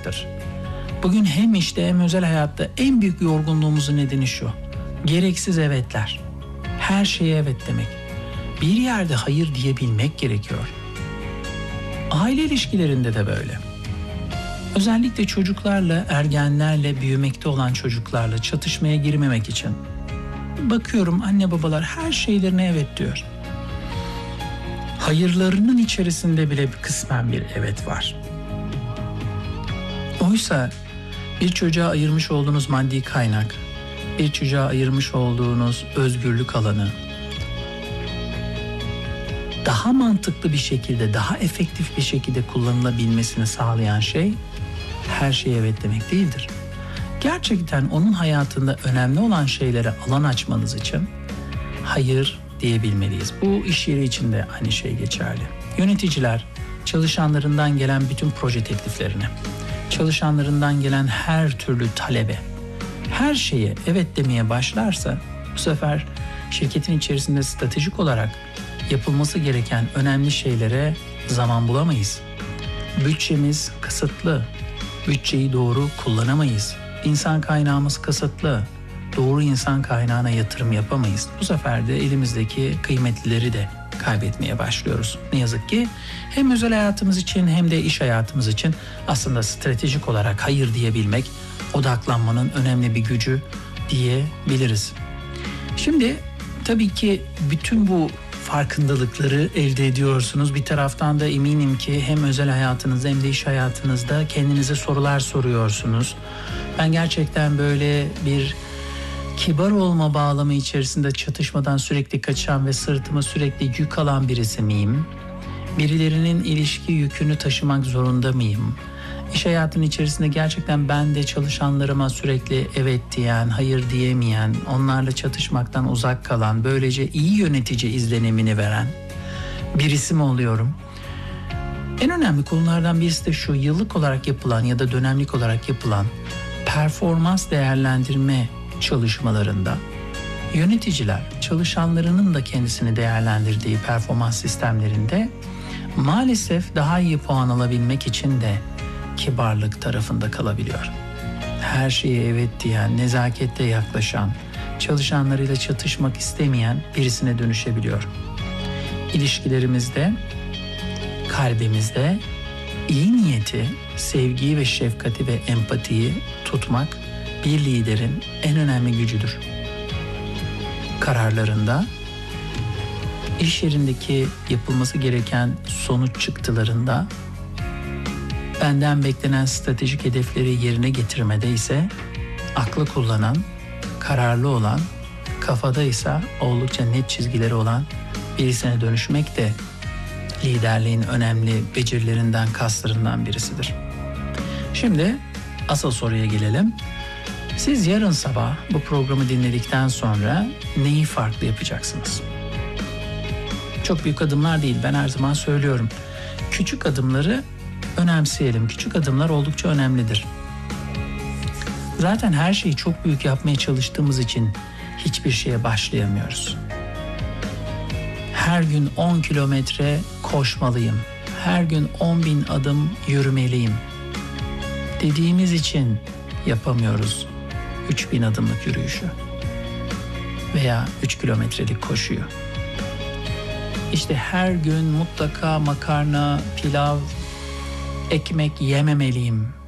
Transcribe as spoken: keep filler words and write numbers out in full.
olacaktır. Bugün hem işte hem özel hayatta en büyük yorgunluğumuzun nedeni şu: gereksiz evetler. Her şeye evet demek. Bir yerde hayır diyebilmek gerekiyor. Aile ilişkilerinde de böyle. Özellikle çocuklarla, ergenlerle, büyümekte olan çocuklarla çatışmaya girmemek için bakıyorum anne babalar her şeylerine evet diyor. Hayırlarının içerisinde bile bir kısmen bir evet var. Oysa bir çocuğa ayırmış olduğunuz maddi kaynak, bir çocuğa ayırmış olduğunuz özgürlük alanı daha mantıklı bir şekilde, daha efektif bir şekilde kullanılabilmesini sağlayan şey her şeye evet demek değildir. Gerçekten onun hayatında önemli olan şeylere alan açmanız için hayır diyebilmeliyiz. Bu iş yeri için de aynı şey geçerli. Yöneticiler çalışanlarından gelen bütün proje tekliflerine, çalışanlarından gelen her türlü talebe, her şeye evet demeye başlarsa bu sefer şirketin içerisinde stratejik olarak yapılması gereken önemli şeylere zaman bulamayız. Bütçemiz kısıtlı, bütçeyi doğru kullanamayız. İnsan kaynağımız kısıtlı, doğru insan kaynağına yatırım yapamayız. Bu sefer de elimizdeki kıymetlileri de kaybetmeye başlıyoruz. Ne yazık ki hem özel hayatımız için hem de iş hayatımız için aslında stratejik olarak hayır diyebilmek, odaklanmanın önemli bir gücü diyebiliriz. Şimdi tabii ki bütün bu farkındalıkları elde ediyorsunuz. Bir taraftan da eminim ki hem özel hayatınızda hem de iş hayatınızda kendinize sorular soruyorsunuz. Ben gerçekten böyle bir kibar olma bağlamı içerisinde çatışmadan sürekli kaçan ve sırtıma sürekli yük alan birisi miyim? Birilerinin ilişki yükünü taşımak zorunda mıyım? İş hayatının içerisinde gerçekten ben de çalışanlarıma sürekli evet diyen, hayır diyemeyen, onlarla çatışmaktan uzak kalan, böylece iyi yönetici izlenimini veren birisi mi oluyorum? En önemli konulardan birisi de şu: yıllık olarak yapılan ya da dönemlik olarak yapılan performans değerlendirme çalışmalarında yöneticiler çalışanlarının da kendisini değerlendirdiği performans sistemlerinde maalesef daha iyi puan alabilmek için de kibarlık tarafında kalabiliyor. Her şeye evet diyen, nezaketle yaklaşan, çalışanlarıyla çatışmak istemeyen birisine dönüşebiliyor. İlişkilerimizde, kalbimizde iyi niyeti, sevgiyi ve şefkati ve empatiyi tutmak bir liderin en önemli gücüdür. Kararlarında, iş yerindeki yapılması gereken sonuç çıktılarında, benden beklenen stratejik hedefleri yerine getirmede ise aklı kullanan, kararlı olan, kafada ise oldukça net çizgileri olan birisine dönüşmek de liderliğin önemli becerilerinden, kaslarından birisidir. Şimdi asıl soruya gelelim. Siz yarın sabah bu programı dinledikten sonra neyi farklı yapacaksınız? Çok büyük adımlar değil, ben her zaman söylüyorum. Küçük adımları önemseyelim. Küçük adımlar oldukça önemlidir. Zaten her şeyi çok büyük yapmaya çalıştığımız için hiçbir şeye başlayamıyoruz. Her gün on kilometre koşmalıyım. Her gün on bin adım yürümeliyim dediğimiz için yapamıyoruz üç bin adımlık yürüyüşü veya üç kilometrelik koşuyu. İşte her gün mutlaka makarna, pilav, ekmek yememeliyim